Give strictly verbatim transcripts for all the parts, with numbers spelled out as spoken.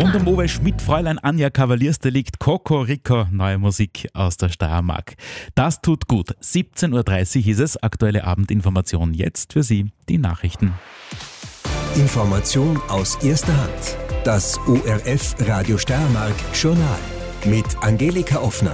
Rund um Uwe Schmidt, Fräulein Anja Kavaliersdelikt, Cocorico, neue Musik aus der Steiermark. Das tut gut. siebzehn Uhr dreißig ist es, aktuelle Abendinformation. Jetzt für Sie die Nachrichten. Information aus erster Hand. Das O R F Radio Steiermark Journal mit Angelika Offner.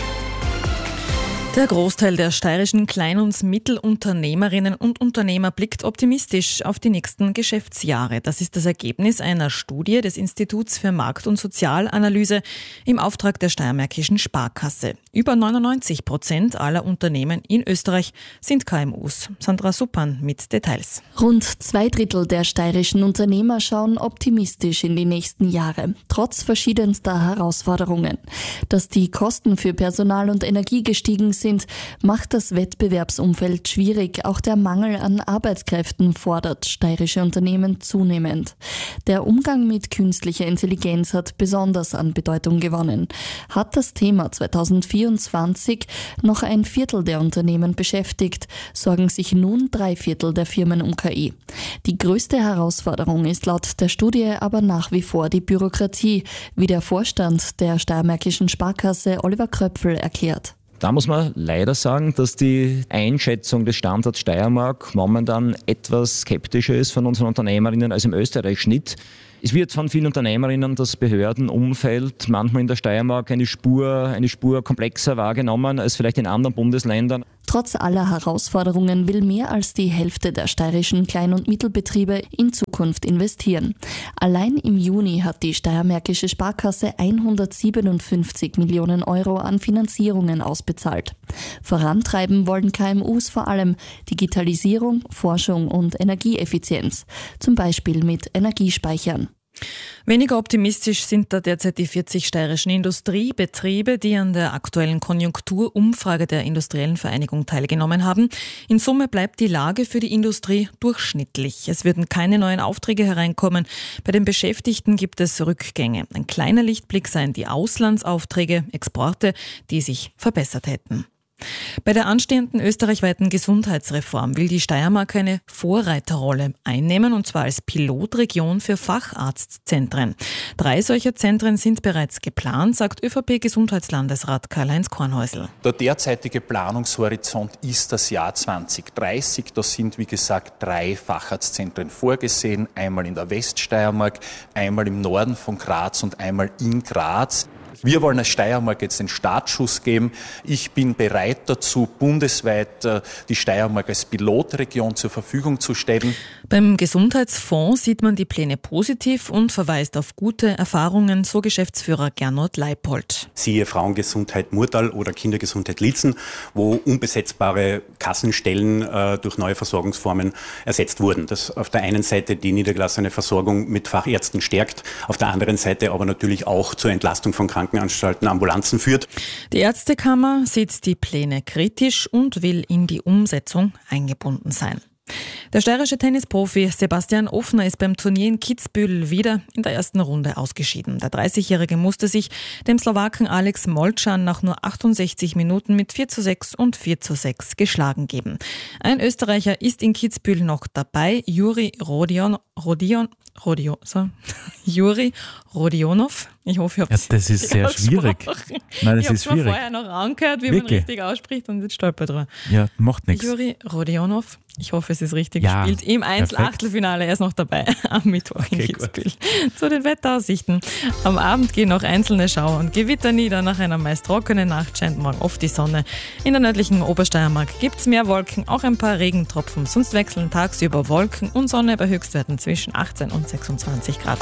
Der Großteil der steirischen Klein- und Mittelunternehmerinnen und Unternehmer blickt optimistisch auf die nächsten Geschäftsjahre. Das ist das Ergebnis einer Studie des Instituts für Markt- und Sozialanalyse im Auftrag der Steiermärkischen Sparkasse. Über neunundneunzig Prozent aller Unternehmen in Österreich sind K M Us. Sandra Suppan mit Details. Rund zwei Drittel der steirischen Unternehmer schauen optimistisch in die nächsten Jahre, trotz verschiedenster Herausforderungen. Dass die Kosten für Personal und Energie gestiegen sind, macht das Wettbewerbsumfeld schwierig. Auch der Mangel an Arbeitskräften fordert steirische Unternehmen zunehmend. Der Umgang mit künstlicher Intelligenz hat besonders an Bedeutung gewonnen. Hat das Thema zweitausendvierundzwanzig noch ein Viertel der Unternehmen beschäftigt, sorgen sich nun drei Viertel der Firmen um K I. Die größte Herausforderung ist laut der Studie aber nach wie vor die Bürokratie, wie der Vorstand der Steiermärkischen Sparkasse Oliver Kröpfel erklärt. Da muss man leider sagen, dass die Einschätzung des Standorts Steiermark momentan etwas skeptischer ist von unseren Unternehmerinnen als im Österreich-Schnitt. Es wird von vielen Unternehmerinnen das Behördenumfeld manchmal in der Steiermark eine Spur, eine Spur komplexer wahrgenommen als vielleicht in anderen Bundesländern. Trotz aller Herausforderungen will mehr als die Hälfte der steirischen Klein- und Mittelbetriebe in Zukunft investieren. Allein im Juni hat die Steiermärkische Sparkasse hundertsiebenundfünfzig Millionen Euro an Finanzierungen ausbezahlt. Vorantreiben wollen K M Us vor allem Digitalisierung, Forschung und Energieeffizienz, zum Beispiel mit Energiespeichern. Weniger optimistisch sind da derzeit die vierzig steirischen Industriebetriebe, die an der aktuellen Konjunkturumfrage der Industriellen Vereinigung teilgenommen haben. In Summe bleibt die Lage für die Industrie durchschnittlich. Es würden keine neuen Aufträge hereinkommen. Bei den Beschäftigten gibt es Rückgänge. Ein kleiner Lichtblick seien die Auslandsaufträge, Exporte, die sich verbessert hätten. Bei der anstehenden österreichweiten Gesundheitsreform will die Steiermark eine Vorreiterrolle einnehmen, und zwar als Pilotregion für Facharztzentren. Drei solcher Zentren sind bereits geplant, sagt ÖVP-Gesundheitslandesrat Karl-Heinz Kornhäusl. Der derzeitige Planungshorizont ist das Jahr zwanzig dreißig. Da sind, wie gesagt, drei Facharztzentren vorgesehen. Einmal in der Weststeiermark, einmal im Norden von Graz und einmal in Graz. Wir wollen als Steiermark jetzt den Startschuss geben. Ich bin bereit dazu, bundesweit die Steiermark als Pilotregion zur Verfügung zu stellen. Beim Gesundheitsfonds sieht man die Pläne positiv und verweist auf gute Erfahrungen, so Geschäftsführer Gernot Leipold. Siehe Frauengesundheit Murtal oder Kindergesundheit Liezen, wo unbesetzbare Kassenstellen äh, durch neue Versorgungsformen ersetzt wurden. Das auf der einen Seite die niedergelassene Versorgung mit Fachärzten stärkt, auf der anderen Seite aber natürlich auch zur Entlastung von Krankenanstalten, Ambulanzen führt. Die Ärztekammer sieht die Pläne kritisch und will in die Umsetzung eingebunden sein. Der steirische Tennisprofi Sebastian Offner ist beim Turnier in Kitzbühel wieder in der ersten Runde ausgeschieden. Der dreißigjährige musste sich dem Slowaken Alex Molcan nach nur achtundsechzig Minuten mit vier zu sechs und vier zu sechs geschlagen geben. Ein Österreicher ist in Kitzbühel noch dabei, Juri Rodion, Rodion, Rodion, so, Juri Rodionov. Ich hoffe, ich habe ja, das ist sehr schwierig. Nein, das ich ist schwierig. Ich habe vorher noch angehört, wie Wirklich? man richtig ausspricht, und jetzt stolpert drüber. Ja, macht nichts. Juri Rodionov, ich hoffe, es ist richtig ja, gespielt. Im Einzel-Achtelfinale, er ist noch dabei am Mittwoch okay, in Kitzbühel. Zu den Wetteraussichten. Am Abend gehen noch einzelne Schauer und Gewitter nieder. Nach einer meist trockenen Nacht scheint morgen oft die Sonne. In der nördlichen Obersteiermark gibt es mehr Wolken, auch ein paar Regentropfen. Sonst wechseln tagsüber Wolken und Sonne bei Höchstwerten zwischen achtzehn und sechsundzwanzig Grad.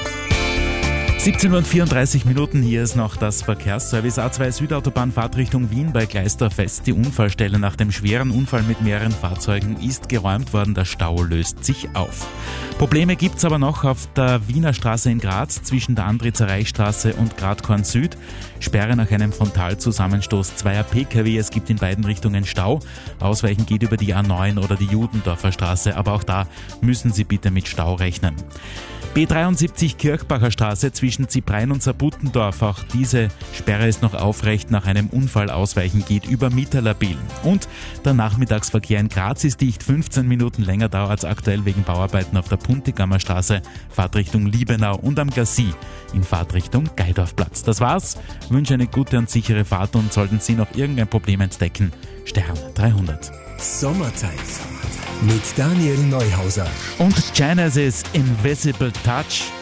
siebzehn Uhr vierunddreißig Minuten, hier ist noch das Verkehrsservice. A zwei Südautobahn Fahrtrichtung Wien bei Gleisdorf-West. Die Unfallstelle nach dem schweren Unfall mit mehreren Fahrzeugen ist geräumt worden. Der Stau löst sich auf. Probleme gibt's aber noch auf der Wiener Straße in Graz zwischen der Andritzer Reichstraße und Gradkorn Süd. Sperre nach einem Frontalzusammenstoß zweier P K W. Es gibt in beiden Richtungen Stau. Ausweichen geht über die A neun oder die Judendorfer Straße, aber auch da müssen Sie bitte mit Stau rechnen. B dreiundsiebzig Kirchbacher Straße zwischen Ziprein und Saarbuttendorf. Auch diese Sperre ist noch aufrecht. Nach einem Unfall ausweichen geht über Mitterlabil. Und der Nachmittagsverkehr in Graz ist dicht. fünfzehn Minuten länger dauert es aktuell wegen Bauarbeiten auf der Puntigammer Straße. Fahrtrichtung Liebenau und am Gassi in Fahrtrichtung Geidorfplatz. Das war's. Ich wünsche eine gute und sichere Fahrt und sollten Sie noch irgendein Problem entdecken, Stern dreihundert. Sommerzeit mit Daniel Neuhauser Und Genesis Invisible Touch.